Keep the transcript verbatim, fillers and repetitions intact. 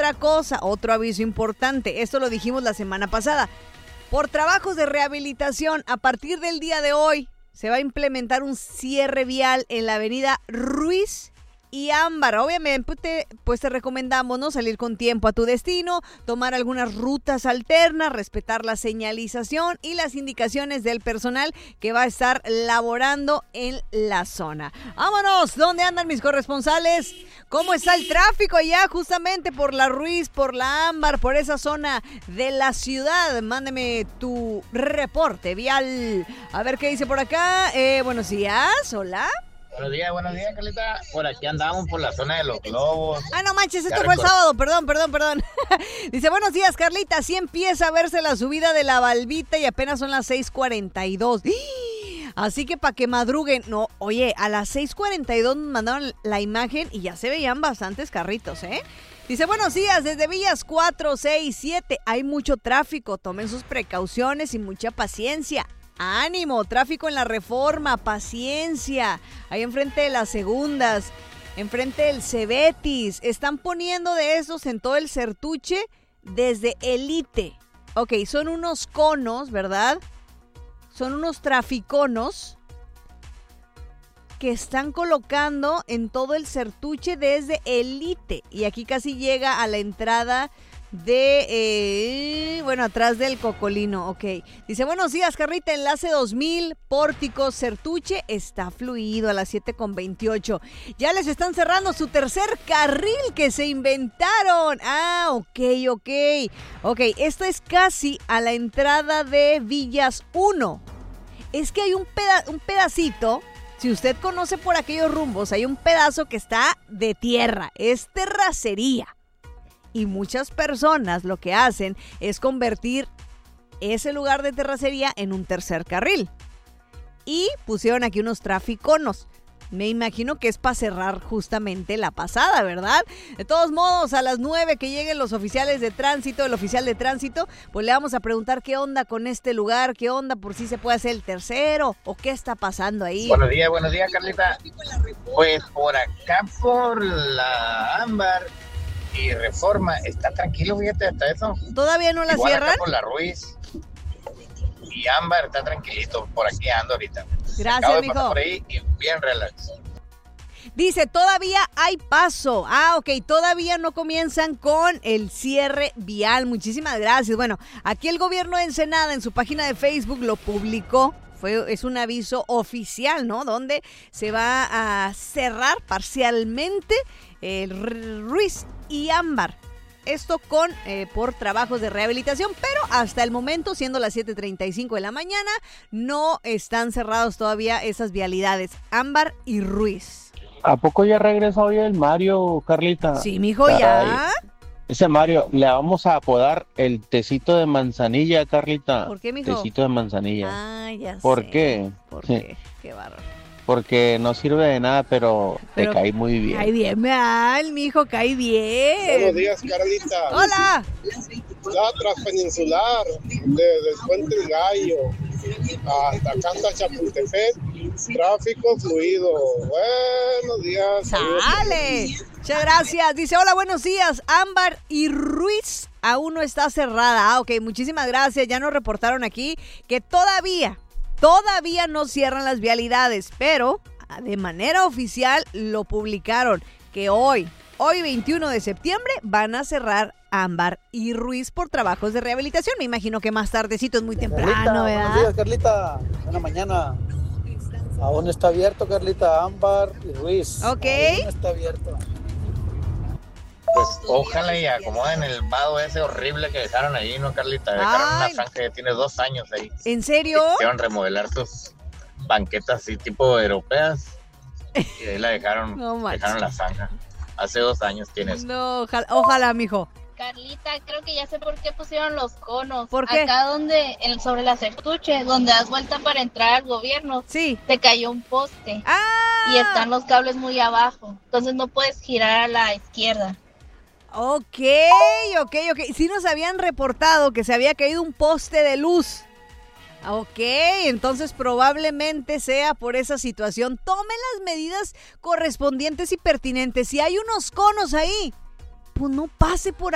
otra cosa, otro aviso importante, esto lo dijimos la semana pasada. Por trabajos de rehabilitación, a partir del día de hoy, se va a implementar un cierre vial en la avenida Ruiz y Ámbar. Obviamente, te, pues te recomendamos no salir con tiempo a tu destino, tomar algunas rutas alternas, respetar la señalización y las indicaciones del personal que va a estar laborando en la zona. ¡Vámonos! ¿Dónde andan mis corresponsales? ¿Cómo está el tráfico allá justamente por la Ruiz, por la Ámbar, por esa zona de la ciudad? Mándeme tu reporte vial. A ver qué dice por acá. Eh, buenos días, hola. Buenos días, buenos días, Carlita. Por aquí andamos, por la zona de los globos. Ah, no manches, esto fue el sábado, perdón, perdón, perdón. Dice, buenos días, Carlita, así empieza a verse la subida de la Balbita y apenas son las seis cuarenta y dos. Así que para que madruguen. No, oye, a las seis cuarenta y dos nos mandaron la imagen y ya se veían bastantes carritos, ¿eh? Dice, buenos días, desde Villas cuatro, seis, siete. Hay mucho tráfico, tomen sus precauciones y mucha paciencia. Ánimo, tráfico en la Reforma, paciencia. Ahí enfrente de las Segundas, enfrente del Cebetis. Están poniendo de esos en todo el Certuche desde Elite. Ok, son unos conos, ¿verdad? Son unos traficonos que están colocando en todo el Certuche desde Elite. Y aquí casi llega a la entrada de, eh, bueno, atrás del Cocolino, ok. Dice, buenos días, Carlita, enlace dos mil, Pórtico, Certuche, está fluido a las siete con veintiocho. Ya les están cerrando su tercer carril que se inventaron. Ah, ok, ok. Ok, esto es casi a la entrada de Villas uno. Es que hay un, peda- un pedacito, si usted conoce por aquellos rumbos, hay un pedazo que está de tierra, es terracería. Y muchas personas lo que hacen es convertir ese lugar de terracería en un tercer carril. Y pusieron aquí unos traficonos. Me imagino que es para cerrar justamente la pasada, ¿verdad? De todos modos, a las nueve que lleguen los oficiales de tránsito, el oficial de tránsito, pues le vamos a preguntar qué onda con este lugar, qué onda por si se puede hacer el tercero o qué está pasando ahí. Buenos días, buenos días, Carlita. Pues por acá, por la Ámbar y Reforma, está tranquilo, fíjate, hasta eso. ¿Todavía no la Igual cierran? Acá por la Ruiz y Ámbar está tranquilito, por aquí ando ahorita. Gracias, Acabo de mijo. pasar por ahí y bien relax. Dice, todavía hay paso. Ah, ok, todavía no comienzan con el cierre vial. Muchísimas gracias. Bueno, aquí el gobierno de Ensenada en su página de Facebook lo publicó. Fue, es un aviso oficial, ¿no? Donde se va a cerrar parcialmente el Ruiz y Ámbar. Esto con eh, por trabajos de rehabilitación, pero hasta el momento, siendo las siete treinta y cinco de la mañana, no están cerrados todavía esas vialidades, Ámbar y Ruiz. ¿A poco ya regresa hoy el Mario, Carlita? Sí, mijo, Caray. ya. Ese Mario, le vamos a apodar el tecito de manzanilla, Carlita. ¿Por qué, mijo? Tecito de manzanilla. Ah, ya ¿Por sé. qué? ¿Por Sí. qué? Qué bárbaro. Porque no sirve de nada, pero, Pero te cae muy bien. Cae bien, mal, mijo, cae bien. Buenos días, Carlita. Hola. La transpeninsular, desde el Puente del Gallo hasta acá hasta Chapultepec, tráfico fluido. Buenos días. Sale. Muchas gracias. Dice, hola, buenos días. Ámbar y Ruiz aún no está cerrada. Ah, ok, muchísimas gracias. Ya nos reportaron aquí que todavía, todavía no cierran las vialidades, pero de manera oficial lo publicaron que hoy, hoy veintiuno de septiembre, van a cerrar Ámbar y Ruiz por trabajos de rehabilitación. Me imagino que más tardecito, es muy temprano, Carlita, ¿verdad? buenos días, Carlita. Buena mañana. Aún está abierto, Carlita, Ámbar y Ruiz. Ok. Aún está abierto. Pues ojalá y acomoden el vado ese horrible que dejaron ahí, ¿no, Carlita? Dejaron Ay. una franja que tiene dos años ahí. ¿En serio? Quisieron remodelar sus banquetas así tipo europeas y ahí la dejaron, No manches. dejaron la zanja. Hace dos años tienes. No, ojalá, ojalá, mijo. Carlita, creo que ya sé por qué pusieron los conos. ¿Por qué? Acá donde, el, sobre la Certuche, donde das vuelta para entrar al gobierno, sí, te cayó un poste. ¡Ah! Y están los cables muy abajo. Entonces no puedes girar a la izquierda. Ok, ok, ok. Sí nos habían reportado que se había caído un poste de luz. Ok, entonces probablemente sea por esa situación. Tome las medidas correspondientes y pertinentes. Si hay unos conos ahí, pues no pase por